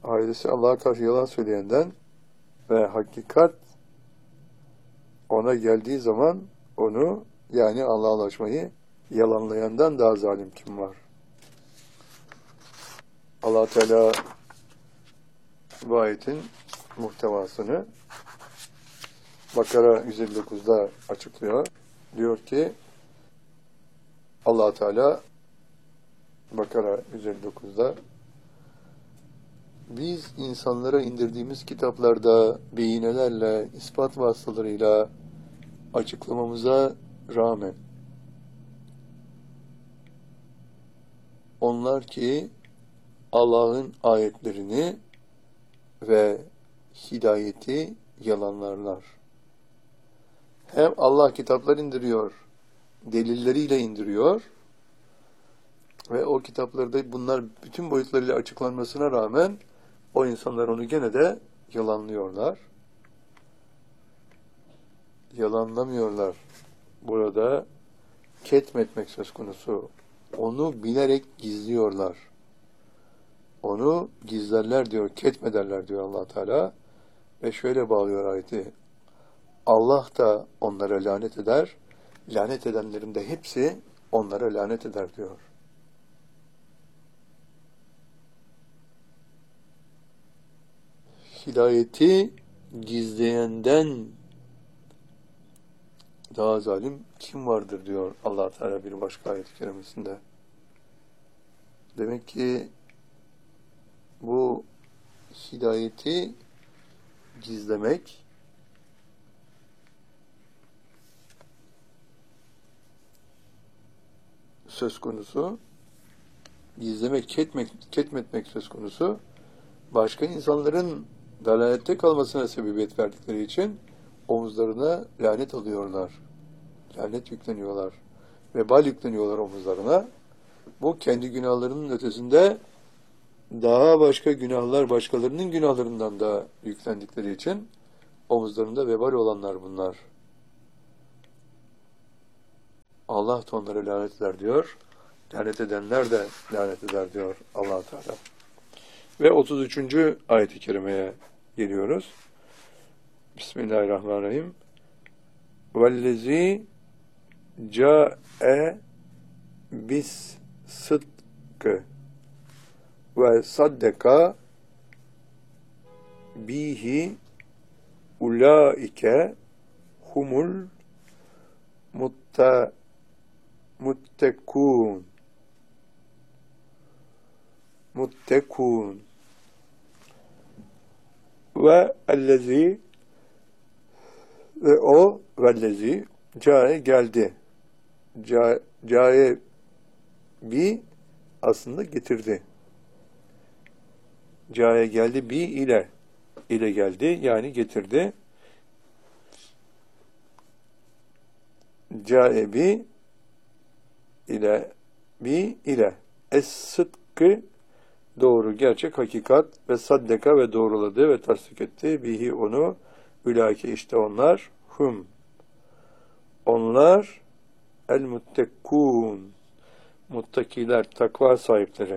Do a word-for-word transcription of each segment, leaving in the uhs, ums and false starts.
ailesi Allah'a karşı yalan söyleyenden ve hakikat ona geldiği zaman onu, yani Allah'a ulaşmayı yalanlayandan daha zalim kim var? Allah Teala bu ayetin muhtevasını Bakara yüz elli dokuzda açıklıyor. Diyor ki Allah Teala Bakara yüz elli dokuzda biz insanlara indirdiğimiz kitaplarda beyinelerle, ispat vasıtalarıyla açıklamamıza rağmen onlar ki Allah'ın ayetlerini ve hidayeti yalanlarlar. Hem Allah kitaplar indiriyor, delilleriyle indiriyor ve o kitaplarda bunlar bütün boyutlarıyla açıklanmasına rağmen o insanlar onu gene de yalanlıyorlar. Yalanlamıyorlar. Burada ketmetmek söz konusu. Onu bilerek gizliyorlar. Onu gizlerler diyor, ketmederler diyor Allah Teala. Ve şöyle bağlıyor ayeti. Allah da onlara lanet eder. Lanet edenlerin de hepsi onlara lanet eder diyor. Hidayeti gizleyenden daha zalim kim vardır diyor Allah Teala bir başka ayet-i kerimesinde. Demek ki bu hidayeti gizlemek söz konusu, gizlemek, ketmek, ketmetmek söz konusu, başka insanların dalalette kalmasına sebebiyet verdikleri için omuzlarına lanet alıyorlar. Lanet yükleniyorlar. Vebal yükleniyorlar omuzlarına. Bu kendi günahlarının ötesinde daha başka günahlar, başkalarının günahlarından da yüklendikleri için omuzlarında vebal olanlar bunlar. Allah da onlara lanet eder diyor. Lanet edenler de lanet eder diyor Allah Teala. Ve otuz üçüncü ayet-i kerimeye geliyoruz. Bismillahirrahmanirrahim. Vellezî câe bis sıdkı ve saddeka bihi ulaike humul mutta muttekûn muttekûn ve ellezî ve o vellezî câe geldi. Câe bi aslında getirdi. Câe geldi bi ile ile geldi yani getirdi. Câe bi ile bi ile es-sıdkı doğru, gerçek, hakikat ve saddeka ve doğruladı ve tasdik etti. Bihi onu ülâke işte onlar hum. Onlar el-muttekûn muttakiler, takva sahipleri.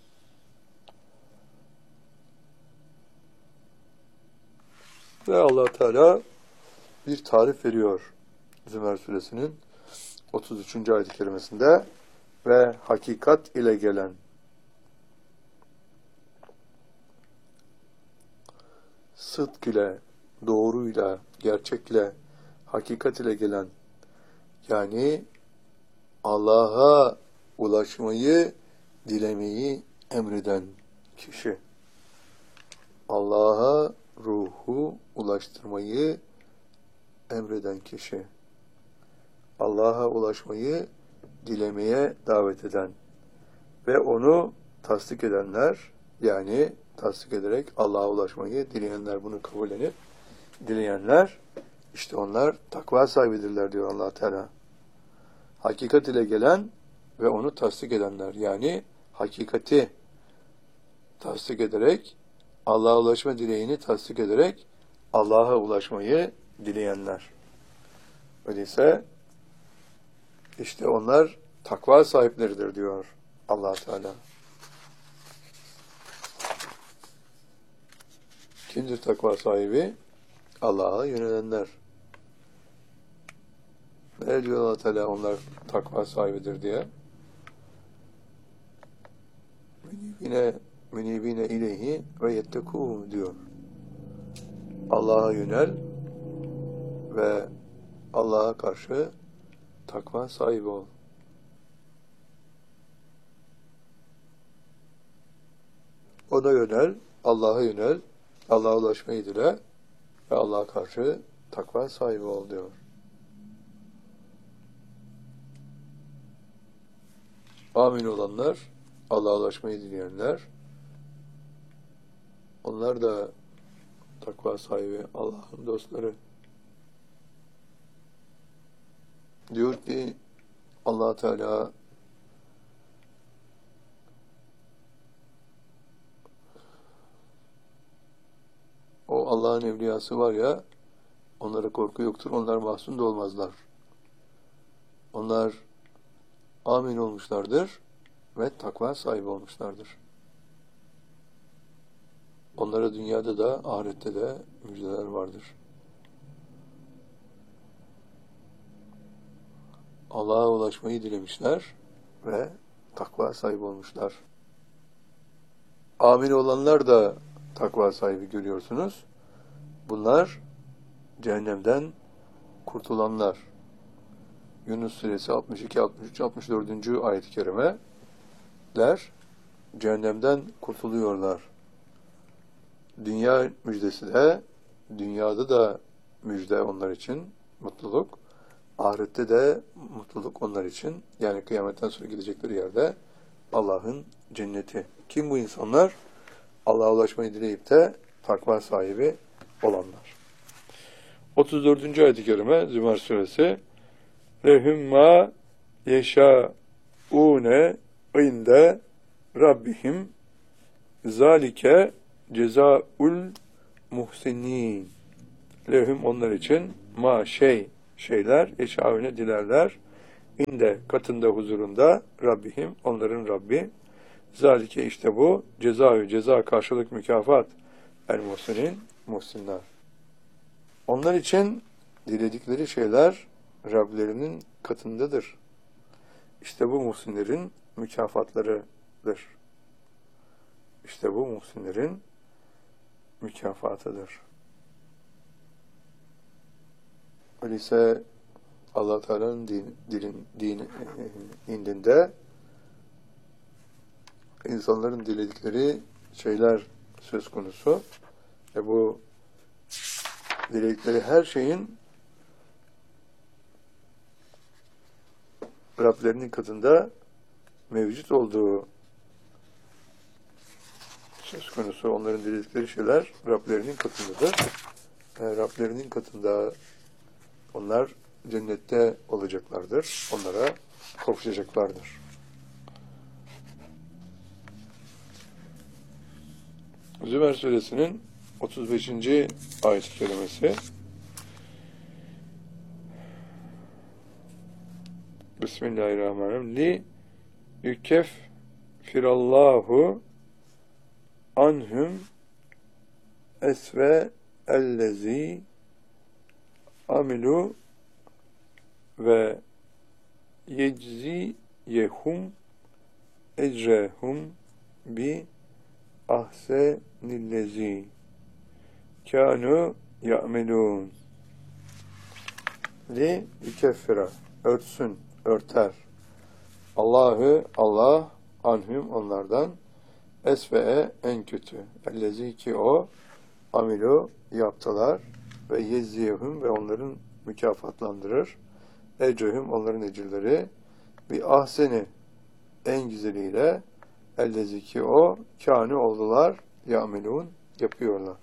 Ve Allah Teala bir tarif veriyor Zümer suresinin otuz üçüncü ayet-i kerimesinde ve hakikat ile gelen sıdk ile, doğruyla, gerçekle, hakikat ile gelen, yani Allah'a ulaşmayı, dilemeyi emreden kişi. Allah'a ruhu ulaştırmayı emreden kişi. Allah'a ulaşmayı dilemeye davet eden ve onu tasdik edenler, yani tasdik ederek Allah'a ulaşmayı dileyenler, bunu kabul edip dileyenler, işte onlar takva sahibidirler diyor Allah Teala. Hakikat ile gelen ve onu tasdik edenler, yani hakikati tasdik ederek, Allah'a ulaşma dileğini tasdik ederek Allah'a ulaşmayı dileyenler. Öyleyse işte onlar takva sahipleridir diyor Allah Teala. Kimdir takva sahibi? Allah'a yönelenler. Ne diyor Allah Teala onlar takva sahibidir diye? Münibine, münibine ileyhi ve yettekû diyor. Allah'a yönel ve Allah'a karşı takva sahibi ol. Ona yönel, Allah'a yönel, Allah'a ulaşmayı dile ve Allah'a karşı takva sahibi ol diyor. Amin olanlar, Allah'a ulaşmayı dileyenler, onlar da takva sahibi, Allah'ın dostları. Diyor ki Allah Teala o Allah'ın evliyası var ya, onlara korku yoktur, onlar mahzun da olmazlar. Onlar amin olmuşlardır ve takva sahibi olmuşlardır. Onlara dünyada da ahirette de müjdeler vardır. Allah'a ulaşmayı dilemişler ve takva sahibi olmuşlar. Amin olanlar da takva sahibi görüyorsunuz. Bunlar cehennemden kurtulanlar. Yunus suresi altmış iki, altmış üç, altmış dördüncü ayet-i kerimeler cehennemden kurtuluyorlar. Dünya müjdesi de, dünyada da müjde onlar için, mutluluk. Ahirette de mutluluk onlar için. Yani kıyametten sonra gidecekleri yerde Allah'ın cenneti. Kim bu insanlar? Allah'a ulaşmayı dileyip de takva sahibi olanlar. otuz dördüncü ayet-i kerime Zümer suresi lehum ma yeşâûne inde rabbihim zalike cezaul muhsinin. Lehum onlar için ma şey şeyler yeşâûne dilerler inde katında huzurunda Rabbihim onların Rabbi. Zalike işte bu ceza ceza karşılık mükafat el muhsinin muhsinler. Onlar için diledikleri şeyler Rablerinin katındadır. İşte bu muhsinlerin mükafatlarıdır. İşte bu muhsinlerin mükafatıdır. Öyleyse Allah Teala'nın din, dilin, din, indinde insanların diledikleri şeyler söz konusu. Ve bu diledikleri her şeyin Rablerinin katında mevcut olduğu söz konusu. Onların diledikleri şeyler Rablerinin katındadır. E, Rablerinin katında onlar cennette olacaklardır. Onlara kavuşacaklardır. Zümer suresinin otuz beşinci ayet-i kerimesi Bismillahirrahmanirrahim. Li yukeffirallahu anhum esve ellezi amilu ve yecziyehum ecrehum bi ahsenillezi kânu ya'melûn. Li yukeffira örtsün, örter. Allah'ı Allah anhum onlardan esve'e en kötü. Ellezi ki o amilu yaptılar ve yezziyehum ve onların mükafatlandırır. Ecrehum onların ecirleri bir ahseni en güzeliyle ellezi ki o kânu oldular ya'melûn yapıyorlar.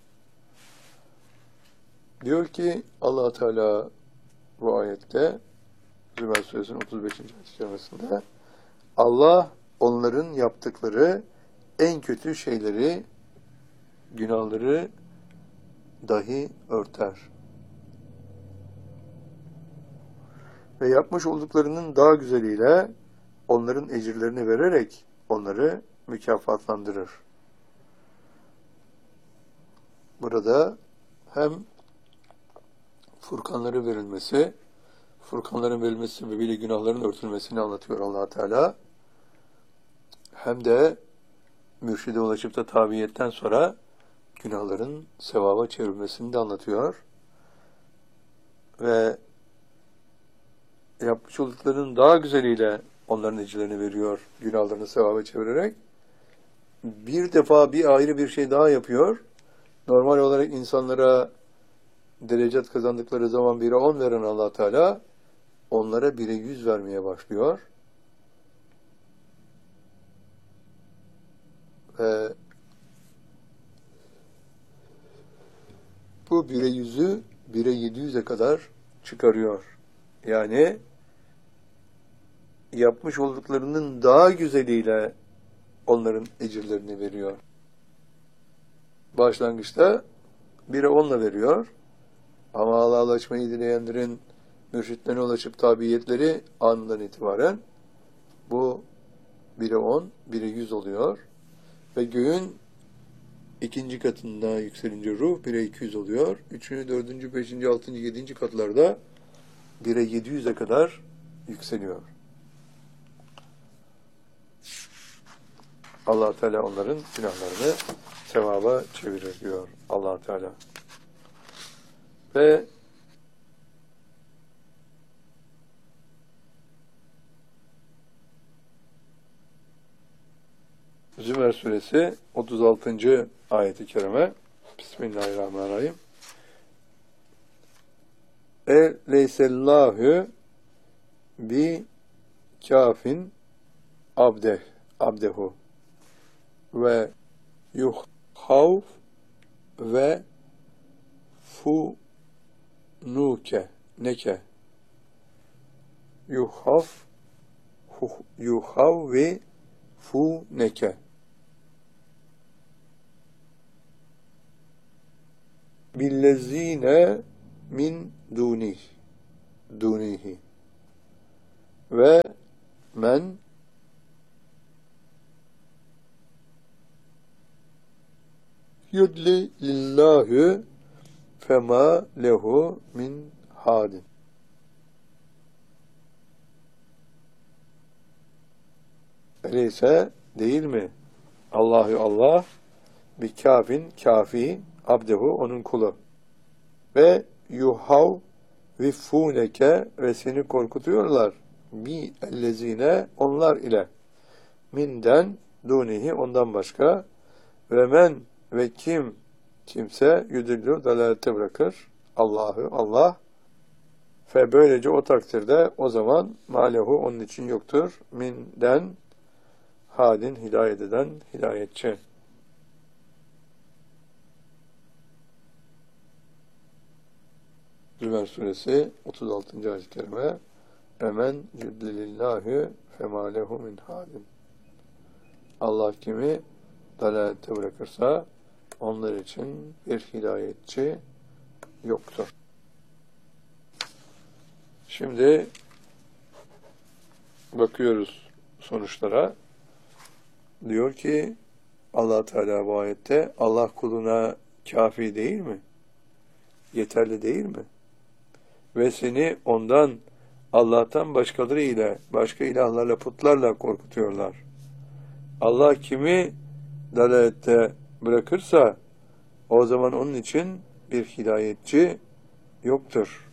Diyor ki Allah Teala bu ayette Zümer suresinin otuz beşinci ayet kerimesinde Allah onların yaptıkları en kötü şeyleri, günahları dahi örter. Ve yapmış olduklarının daha güzeliyle onların ecirlerini vererek onları mükafatlandırır. burada hem Furkanların verilmesi, Furkanların verilmesi sebebiyle günahların örtülmesini anlatıyor Allah Teala. Hem de mürşide ulaşıp da tabiyetten sonra günahların sevaba çevrilmesini de anlatıyor. Ve yapmış olduklarının daha güzeliyle onların ecirlerini veriyor, günahlarını sevaba çevirerek. Bir defa bir ayrı bir şey daha yapıyor. Normal olarak insanlara derecet kazandıkları zaman bire on veren Allah Teala onlara bire yüz vermeye başlıyor. Ve bu bire yüzü bire yedi yüze kadar çıkarıyor. Yani yapmış olduklarının daha güzeliyle onların ecirlerini veriyor. Başlangıçta bire onla veriyor. Ama Allah'a ulaşmayı dileyenlerin mürşitlerine ulaşıp tabiyetleri anından itibaren bu bire on, bire yüz oluyor. Ve göğün ikinci katında yükselince ruh bire iki yüz oluyor. Üçüncü, dördüncü, beşinci, altıncı, yedinci katlarda bire yedi yüze kadar yükseliyor. Allah Teala onların günahlarını sevaba çevirir diyor Allah Teala. Ve Zümer suresi otuz altıncı ayeti kerime. Bismillahirrahmanirrahim. E leysellahu bi kafin abdeh abdehu ve yuhavf ve fu nuke neke yuhaf yuhav ve fu neke billezine min dunih dunihi ve men yudli lillahi fema lehu min hadin. Öyleyse değil mi? Allahu Allah bir kafin, kafi, abdehu, onun kulu. Ve yuhav vifuneke ve seni korkutuyorlar. Bi ellezine onlar ile. Minden dunihi ondan başka. Ve men ve kim kimse yüdüllü dalalete bırakır. Allahu Allah. Ve böylece o takdirde o zaman malehu onun için yoktur. Minden hadin hidayet eden hidayetçi. Zümer suresi otuz altıncı ayet-i kerime. Emen yüdlilillahü femalehu min hadin. Allah kimi dalalete bırakırsa onlar için bir hidayetçi yoktur. Şimdi bakıyoruz sonuçlara. Diyor ki Allah Teala bu ayette Allah kuluna kafi değil mi? Yeterli değil mi? Ve seni ondan Allah'tan başkaları ile başka ilahlarla putlarla korkutuyorlar. Allah kimi dalalette bırakırsa o zaman onun için bir hidayetçi yoktur.